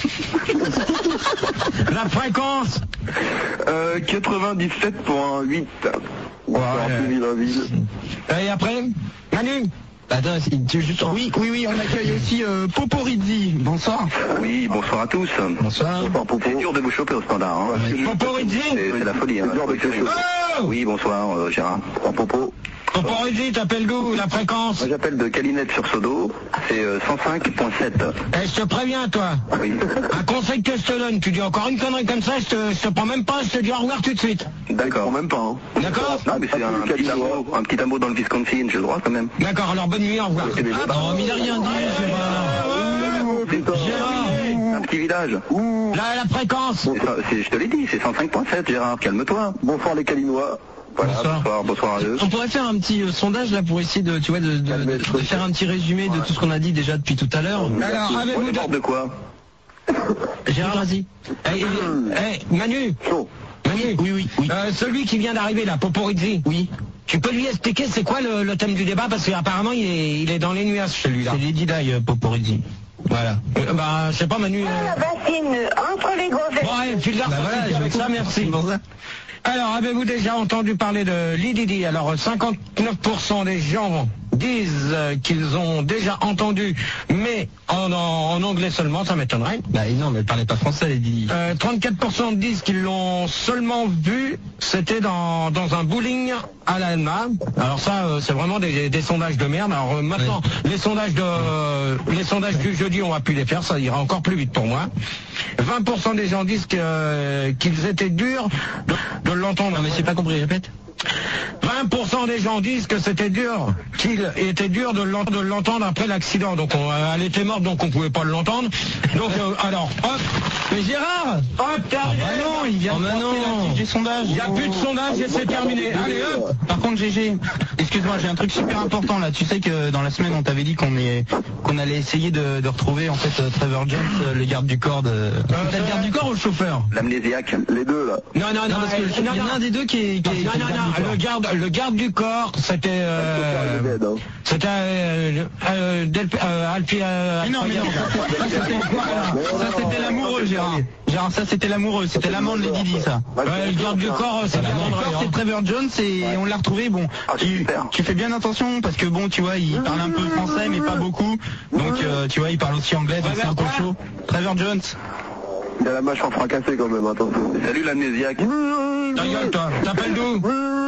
La fréquence. Euh, quatre-vingt-dix-sept virgule huit. Bonsoir, Ouais. tout Villainville. Et après? Manu? Attends, tu veux juste... Oui, oui, oui, on accueille aussi euh, Poporizzi, bonsoir. Oui, bonsoir à tous. Bonsoir. Bonsoir, Popo. C'est dur de vous choper au standard. Hein. Poporizzi? C'est c'est la folie. Hein. Oh! Oui, bonsoir, euh, Gérard. Bonsoir, Popo. Poporizzi, t'appelles d'où? La fréquence? Moi, j'appelle de Calinette sur Sodo. C'est euh, cent cinq virgule sept. Eh, je te préviens, toi. Oui. Un conseil que je te donne, tu dis encore une connerie comme ça, je te, je te prends même pas, je te dis au revoir tout de suite. D'accord. Même pas. Hein. D'accord? Non, mais c'est un, un petit amour, un petit amour dans le Wisconsin, j'ai le droit quand même. D'accord, alors bonne nuit, au revoir. Et les Ah, débats. Oh, mais il a rien dit, Gérard. C'est un petit village. Là, la fréquence. C'est ça, c'est- je te l'ai dit, c'est cent cinq virgule sept, Gérard. Calme-toi. Bonsoir les Calinois. Voilà, Bonsoir. bonsoir, bonsoir à eux. On pourrait faire un petit euh, sondage là pour essayer de, tu vois, de, de- de- de faire un petit résumé de tout ce qu'on a dit déjà depuis tout à l'heure. Alors, On avez-vous est mort de... de quoi? Gérard, vas-y. Eh, eh, Manu, Chaud. Manu, Oui, oui, oui. euh, celui qui vient d'arriver là, Poporizzi, Oui, tu peux lui expliquer c'est quoi le, le thème du débat parce qu'apparemment il est, il est dans les nuages celui-là. c'est Lady Di, euh, Poporizzi. Voilà. Euh, bah, je sais pas Manu. euh, La bassine, entre les grosses. Bon, allez, file leur Bah voilà, avec je ça, merci. Pour ça. Alors, avez-vous déjà entendu parler de Lady Di? Alors, cinquante-neuf pour cent des gens disent euh, qu'ils ont déjà entendu, mais en, en, en anglais seulement, ça m'étonnerait. Bah non, mais elle parlait pas français, Lady Di. Euh, trente-quatre pour cent disent qu'ils l'ont seulement vu, c'était dans, dans un bowling à la Alma. Alors ça, euh, c'est vraiment des, des sondages de merde. Alors euh, maintenant, les sondages de euh, les sondages du jeudi, on va plus les faire, ça ira encore plus vite pour moi. vingt pour cent des gens disent que, euh, qu'ils étaient durs de, de l'entendre. Non mais j'ai pas compris, répète. vingt un pour cent des gens disent que c'était dur, qu'il était dur de l'ent- de l'entendre après l'accident. Donc on, euh, elle était morte, donc on pouvait pas l'entendre. Donc euh, alors, hop. Mais Gérard, Hop, t'es arrivé. ah non, il vient Oh, de mais porter non. la fiche du sondage. Il n'y a plus de sondage et c'est terminé. Allez hop. Par contre, G G, excuse-moi, j'ai un truc super important là. Tu sais que dans la semaine, on t'avait dit qu'on est, qu'on allait essayer de, de retrouver en fait euh, Trevor Jones, euh, le garde du corps de. Peut-être le garde du corps ou le chauffeur? L'amnésiaque, les deux là. Non, non, non, Non, parce que euh, il y non, en a non. un des deux qui est. Qui est- Non, qui est non, garde du non, corps. le garde, le garde du corps, c'était, euh, c'était, euh, euh, Del, euh, Alpi, euh, Mais non, mais non, ça, c'est- ça, c'était quoi là Ça c'était l'amoureux, Gérard. Gérard, ça c'était l'amoureux, c'était l'amant de Lady Di, ça. Ouais, le garde du corps, c'est Le l'amant garde du corps, c'est Trevor Jones et on l'a retrouvé. Bon, Ah, tu, super. tu fais bien attention parce que bon, tu vois, il parle un peu français mais pas beaucoup. Donc euh, tu vois, il parle aussi anglais, donc c'est un peu chaud. Trevor Jones. Il a la mâchoire fracassée quand même, attention. Salut l'amnésiaque. Ta gueule, toi. T'appelles d'où?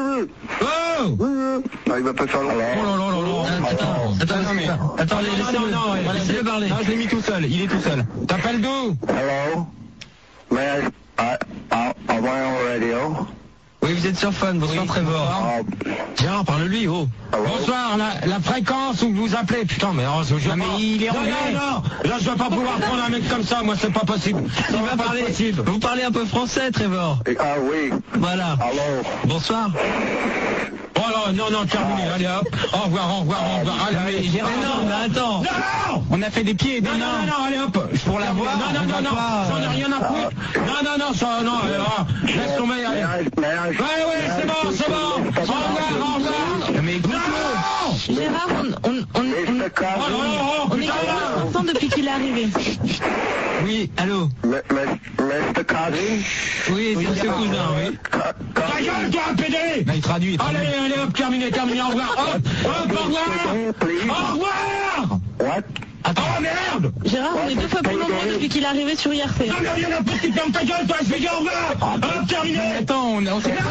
Oh! Ah, il va pas faire long. Oh là là là là. Attends, attends, non, mais, attends, Non, laissez-le. non, non, Voilà, laissez-le laissez-le parler. Non, je l'ai mis tout seul, il est tout seul. T'appelles d'où? Hello. May I, I, I, am I on radio? Oui, vous êtes sur Fun, bonsoir Trevor. Uh, Gérard, parle-lui, oh. Bonsoir, la, la fréquence où vous appelez, putain, mais oh, je, je, Non, mais il est non, rentré. non, non, là je vais pas pouvoir prendre un mec comme ça, moi c'est pas possible. Il Ça va pas parler. possible. Vous parlez un peu français, Trevor. ah oui. Voilà. Allô. Bonsoir. Oh là, non, non, terminé, allez hop. Au revoir, au revoir, au revoir, allez, allez. Gérard, non, mais attends. Non! On a fait des pieds et des Non, non, mains. non, non, allez hop. Pour la voir, Non, non, on non, va non, pas, j'en ai euh, rien à foutre. Non, non, non, ça, non, allez, ah, laisse tomber, allez. May I, may I, Ouais, ouais, c'est bon, c'est bon. Au revoir, au revoir. Mais écoute, Non! Gérard, on, on, on, on, Mister Oh, Carson. oh, oh, on est putain, là. content depuis qu'il est arrivé. oui, allô. M- M- Mister Carson. Oui, c'est monsieur Cousin, oui. Ca- Ta Carson. gueule, toi, pédé. Là, il traduit. il traduit. Allez, allez, hop, terminé, terminé, au revoir. Hop, hop, au revoir. Au revoir. What? Oh merde. Gérard, on est deux fois plus nombreux depuis qu'il est arrivé sur I R C. Non, mais rien à foutre, tu fermes ta gueule, toi, je vais dire au revoir. Hop, terminé. Attends, on, on s'est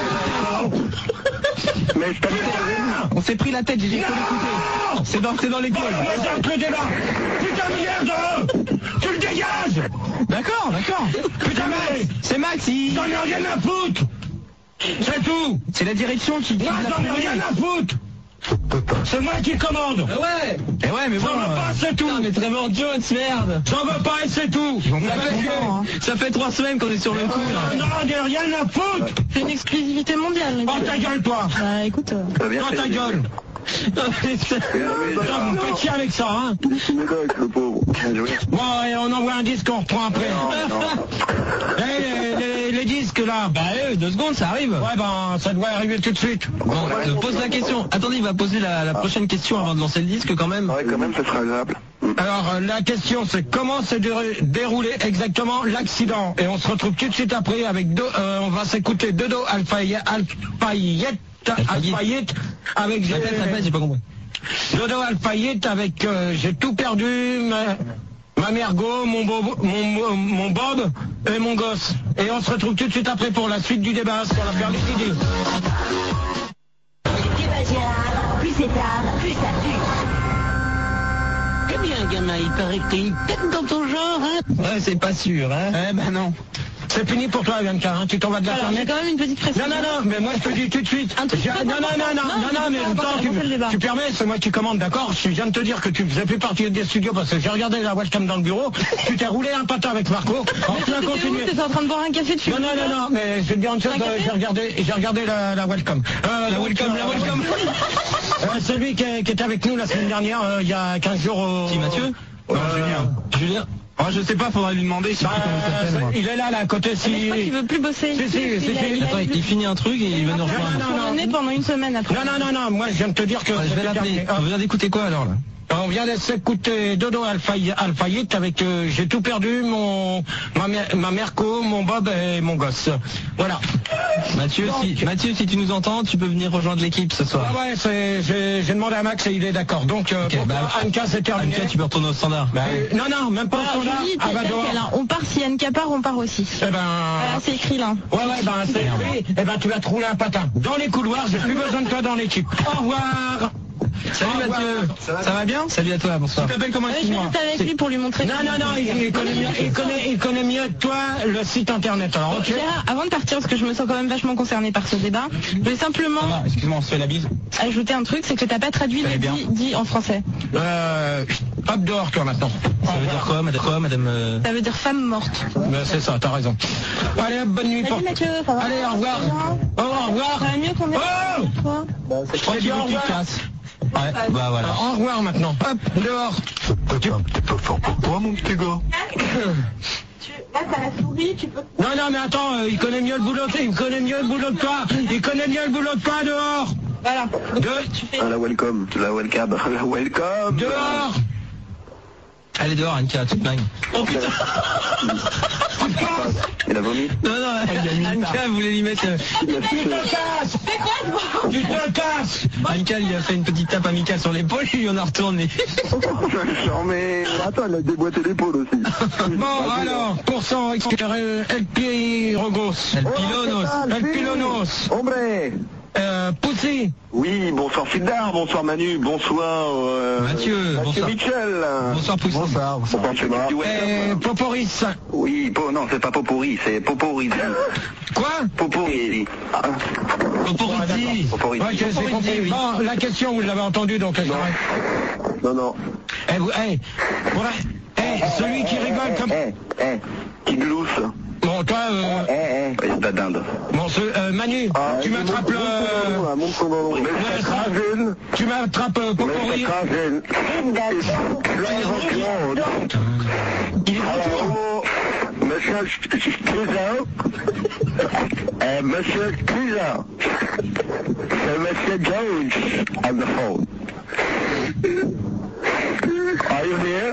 Mister Carson. on s'est pris la tête, j'ai dit qu'il faut l'écouter. C'est dans, c'est dans les Oh, cols. le bazar, le débat. Putain de merde. Tu le dégages. D'accord, d'accord. Putain, mec. C'est Max, il... J'en ai rien à foutre. C'est tout. C'est la direction qui... qui Moi, l'a j'en ai prévenu. rien à foutre. C'est moi qui commande. Ouais. Et ouais, mais bon... J'en veux pas, c'est tout. mais Trevor Jones, merde. J'en veux pas et c'est tout. Ils vont Ça pas fait être chier. contents, hein. Ça fait trois semaines qu'on est sur le coup, là. Non, j'en ai rien à foutre. C'est une exclusivité mondiale. Oh, ta gueule, toi. Bah écoute, euh, Ça vient Oh, ta faire- gueule. Putain, vous me faites chier avec ça, hein. C'est une médaille, le pauvre. Bien joué. Bon, et on envoie un disque, on reprend après. Non, non. Eh, les, les- les disques, là. Bah, euh, deux secondes, ça arrive. Ouais, ben, ça doit arriver tout de suite. Bon, euh, pose la question. Attendez, il va poser la, la prochaine question avant de lancer le disque, quand même. Ouais, quand même, ce sera agréable. Alors, euh, la question, c'est comment s'est dé- déroulé exactement l'accident. Et on se retrouve tout de suite après avec deux, euh, on va s'écouter Dodo Alfayette, Alfayette, Alfayette, avec... Répète, répète, j'ai pas compris. Dodo Alfayette avec euh, j'ai tout perdu, ma, ma mère Go, mon, bob, mon, mon Bob et mon gosse. Et on se retrouve tout de suite après pour la suite du débat sur l'affaire Liquidi. Plus c'est tard, plus ça pue. Eh bien, gamin, il paraît que t'as une tête dans ton genre, hein. Ouais, c'est pas sûr, hein. Eh ben non. C'est fini pour toi, Bianca, hein. Tu t'en vas de la alors fermer. j'ai quand même une petite précision. Non, non, non, mais moi je te dis tout de suite. Un truc J'ai- très non, non, non, non, important. non, non, Non, mais c'est attends, important, tu, on fait le débat. tu permets, c'est moi qui commande, d'accord? Je viens de te dire que tu faisais plus partie des studios parce que j'ai regardé la webcam dans le bureau, tu t'es roulé un patin avec Marco. Alors tu as T'étais où? continué. T'étais en train de boire un café dessus. Non, non, non, non, mais je vais te dire une chose, Un café euh, j'ai regardé, j'ai regardé la, la webcam. Euh, la webcam, la webcam. Euh, celui qui, est- qui était avec nous la semaine dernière, euh, il y a quinze jours au... Qui, Mathieu? Euh, Non, Julien. Julien. Oh, je sais pas, faudrait lui demander, je sais bah, plus comment il s'appelle, moi. il est là, là, à côté, si... Mais je crois qu'il veut plus bosser. Si, si, Il si, a- si. il a- Attends, il finit un truc et il va nous Il rejoindre. va non, non. tourner pendant une semaine après. Non, non, non, non, moi je viens de te dire que... Ouais, je vais c'était l'appeler. terminé. On vient d'écouter quoi, alors, là? On vient de s'écouter Dodo Alfay- Alfayette avec euh, j'ai tout perdu, mon ma, mère- ma Merco, mon Bob et mon gosse. Voilà. Mathieu, Donc- si, Mathieu, si tu nous entends, tu peux venir rejoindre l'équipe ce soir. Ah ouais, c'est- j'ai j'ai demandé à Max et il est d'accord. Donc euh, Ok, pour bah, toi, Anka, c'est terminé. Anka, tu peux retourner au standard. Bah, euh, non, non, même pas au Alors, standard. Julie, Ah bah t'es dehors. nickel, hein. On part, si Anne part, on part aussi. Eh ben... Voilà, c'est écrit là. Ouais, ouais, ben c'est écrit. Eh ben tu vas te rouler un patin. Dans les couloirs, j'ai plus besoin de toi dans l'équipe. Au revoir. Salut Mathieu. Ça va, ça va bien? Salut à toi, bonsoir. Tu t'appelles comment? Ouais, je vais rester avec lui pour lui montrer. Non, non, non, il, il, connaît mieux, il, connaît, il connaît mieux que toi le site internet. Alors, ok. Gérard, avant de partir, parce que je me sens quand même vachement concernée par ce débat, je voulais simplement Ah, excuse-moi, on se fait la bise. ajouter un truc, c'est que t'as pas traduit le dit, dit en français. Euh, hop dehors, toi, maintenant. Ça veut dire quoi, madame, quoi, madame euh... Ça veut dire femme morte. Ben, c'est ça, t'as raison. Allez, hop, bonne nuit pour... Salut Mathieu, ça va? Allez, au revoir. Oh, au revoir. Ça va mieux qu'on est Oh toi? Je crois qu'il y a une casse. Ouais, bah voilà. Au revoir maintenant. Hop, dehors. T'es un petit peu fort pour toi, mon petit gars. Tu... Là, t'as la souris, tu peux... Non, non, mais attends, euh, il connaît mieux le boulot, il connaît mieux le boulot que toi. Il connaît mieux le boulot que toi, dehors. Voilà. Donc, De... tu fais... Ah, la welcome, la welcome, la welcome. Dehors. Allez dehors, Anka, toute dingue. Oh putain. Il a vomi. Non, non, Anka voulait lui mettre... Euh... Tu te casses. C'est quoi toi? Tu te casses. Anka lui a fait une petite tape amicale sur l'épaule, il lui en a retourné. Mais attends, elle a déboîté l'épaule aussi. Bon, alors, pour s'en récupérer, El Pirogos. El Pilonos. El Pilonos. Hombre. Euh, Poussy. Oui, bonsoir Sildar, bonsoir Manu, bonsoir euh, Mathieu, Mathieu bonsoir. Michel. Bonsoir Poussy. Bonsoir, bonsoir. Bonsoir, Et Poporis. Oui, po, non, c'est pas Popori, c'est Poporis. Quoi? Popori. Ah. Poporiti. Popori. Ok, j'ai compris. oui. Bon, la question, vous l'avez entendue, donc... Non. Non, non. Eh, vous, eh, voilà. Eh, celui qui rigole comme... Eh, eh, qui glousse. Bon, toi, euh... Eh, eh. Et c'est la dinde. Bon, ce, euh, Manu, Ah, tu m'attrapes le... Monte ton ballon. Mais Ouais, c'est ça. jeune. Tu m'attrapes euh, Mais Popori. c'est jeune. Il est Alors, monsieur Cousin, euh, monsieur Cousin, c'est monsieur Jones on the phone. Are you here?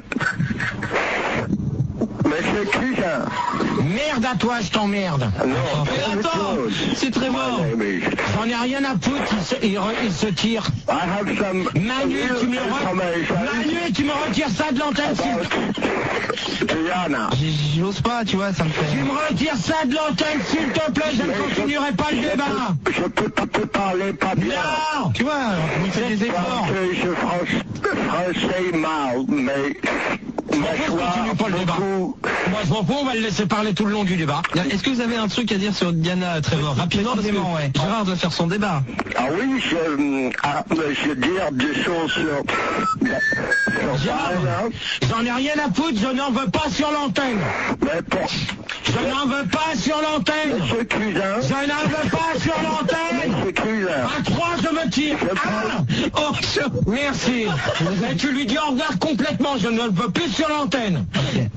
Monsieur Cousin. Merde à toi, je t'emmerde. Non, Mais attends, c'est très mort. J'en ai rien à foutre, il se, il re- il se tire. I have some Manu, tu me, re- Manu, tu me retires ça de l'antenne, s'il te... Diana. J- J'ose pas, tu vois, ça me Tu fait... me retires ça de l'antenne, s'il te plaît, je ne continuerai pas le débat. Je peux pas te parler pas bien. Non. Tu vois, il fait des efforts. Parce que je français, français mal, mais... Je continue pas le débat. Moi, je m'en fous, on va le laisser parler tout le long du débat. Est-ce que vous avez un truc à dire sur Diana, Trevor? Rapidement, parce que ouais. Gérard doit faire son débat. Ah oui, je, ah, je veux dire des choses sur... sur Gérard, j'en ai rien à foutre, je n'en veux pas sur l'antenne. Mais pour... Je n'en veux pas sur l'antenne. Monsieur Cousin. Je n'en veux pas sur l'antenne. Monsieur Cousin. À trois, je me tire. Ah oh, je- merci. Mais tu lui dis au revoir complètement, je ne le veux plus sur l'antenne.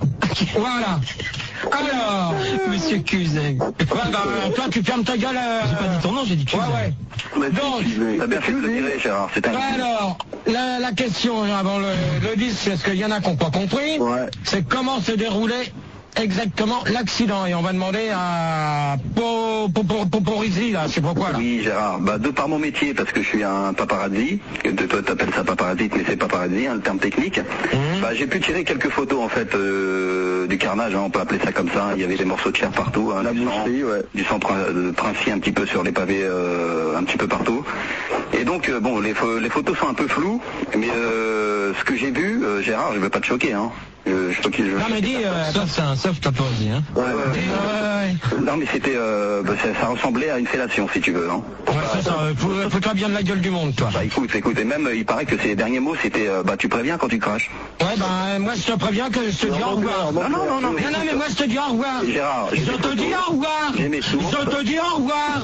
Voilà. Alors, Monsieur Cuseng. ouais, bah, toi, tu fermes ta gueule. euh, J'ai pas dit ton nom, j'ai dit Ouais, Cuseng. ouais. Mais Donc, t'as bien fait de le dire, Gérard, c'est un... Alors, la, la question avant le, le disque, parce qu'il y en a qui n'ont pas compris, Ouais. c'est comment s'est déroulé exactement l'accident. Et on va demander à Po- Po- Po- Poporizzi, là, je sais pas quoi, là. Oui, Gérard. Bah, de par mon métier, parce que je suis un paparazzi, que toi t'appelles ça paparazzi, mais c'est paparazzi, hein, le terme technique. Mmh. Bah, j'ai pu tirer quelques photos, en fait, euh, du carnage, hein, on peut appeler ça comme ça. Il y avait des morceaux de chair partout, hein, du, sang, ouais. du sang prin- de princier un petit peu sur les pavés, euh, un petit peu partout. Et donc, euh, bon, les, pho- les photos sont un peu floues, mais euh, ce que j'ai vu, euh, Gérard, je veux pas te choquer, hein. Je, je, je, je, Non, mais dis, euh, Sauf c'est un sauf t'as pas dit, hein. Ouais, ouais, ouais. dis, ouais, ouais. Non mais c'était, euh, bah, ça, ça ressemblait à une fellation si tu veux. Hein. Ouais, c'est ça, euh, fous- fous-toi bien de la gueule du monde, toi. Bah écoute, écoute, et même euh, il paraît que ses derniers mots c'était, euh, bah tu préviens quand tu craches. Ouais, ben, moi, je te préviens que je te dis au revoir. non, non, non, non, Non, non, mais moi, je te dis au revoir. Gérard, j'ai Je des te photos. dis au revoir. J'ai mes sources. Je te dis au revoir.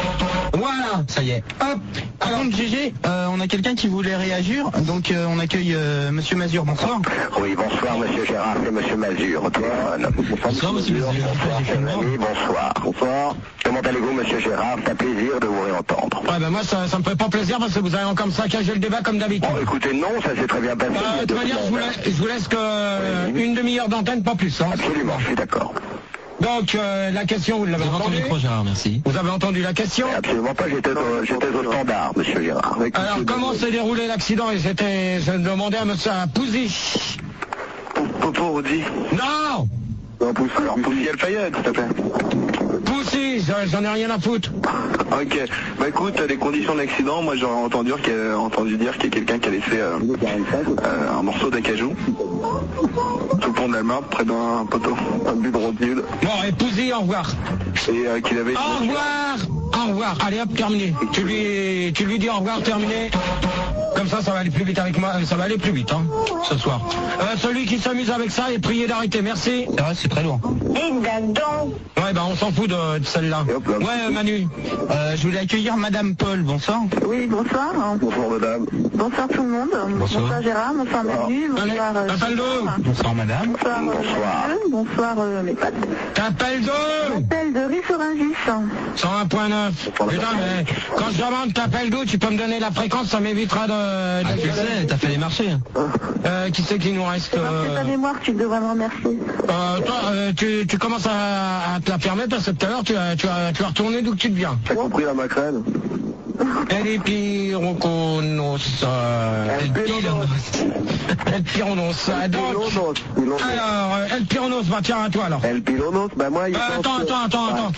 Voilà. Ça y est. Hop. Par contre, G G, euh, on a quelqu'un qui voulait réagir, donc euh, on accueille euh, Monsieur Mazur. Bonsoir. Oui, bonsoir monsieur Gérard, c'est monsieur Mazur au téléphone. Bonsoir, monsieur Mazur. Bonsoir, cher ami, bonsoir. Bonsoir. Comment allez-vous monsieur Gérard? C'est un plaisir de vous réentendre. Ouais, ben, moi, ça, ça me fait pas plaisir parce que vous avez encore saccagé le débat comme d'habitude. Bon écoutez, non, ça s'est très bien passé. Bah, il y a de deux toute manière, je vous semaines. laisse, je vous laisse que euh, une demi-heure d'antenne, pas plus. Hein. Absolument, je suis d'accord. Donc, euh, la question, vous l'avez Devant ton entendue. micro, Gérard, merci. Vous avez entendu la question. Absolument pas, j'étais au, j'étais au standard, monsieur Gérard. Alors, comment s'est déroulé l'accident? Et c'était, je demandais à monsieur à Pouzy. Popo, dit. Non Non, pousse, alors pousse El Fayed, s'il te plaît. Pouzy aussi, j'en ai rien à foutre. Ok, bah écoute, les conditions d'accident, moi j'aurais entendu, qu'il y a, entendu dire qu'il y a quelqu'un qui a laissé euh, euh, un morceau d'acajou sous le pont de la Marne, près d'un poteau, un but de rotule. Bon, épousez, au revoir. Et euh, qu'il avait... Au revoir. Au revoir. Allez hop, terminé. Tu lui, tu lui dis au revoir, terminé. Comme ça, ça va aller plus vite avec moi, ça va aller plus vite, hein, ce soir. Euh, celui qui s'amuse avec ça est prié d'arrêter, merci. C'est vrai, c'est très lourd. Et donc. Ouais, bah on s'en fout de, de celle-là. Ouais, Manu. Euh, je voulais accueillir Madame Paul, bonsoir. Oui, bonsoir. Bonsoir madame. Bonsoir tout le monde. Bonsoir, bonsoir Gérard, bonsoir Manu, bonsoir... Euh, T'appelles d'où? Bonsoir Madame. bonsoir, bonsoir, bonsoir euh, mes potes. T'appelles d'où? J'appelle de Rissorangis. cent un point neuf. Putain, mais quand je demande t'appelles d'où, tu peux me donner la fréquence, ça m'évitera de... de... Ah, tu le sais, t'as fait les marchés. Euh, qui c'est qui nous reste? Euh... C'est ta mémoire, tu devrais me remercier. Euh, toi, euh, tu, tu commences à, à te la fermer parce que tout à l'heure, tu as, tu, as, tu as retourné d'où que tu viens. T'as compris la macrène? Elle est pyroconos. El Pironos. El Pyronos. Donc, alors, El Pyronos, bah tiens, à toi alors. El Pironos, bah moi il Euh, attends, attends, attends, attends.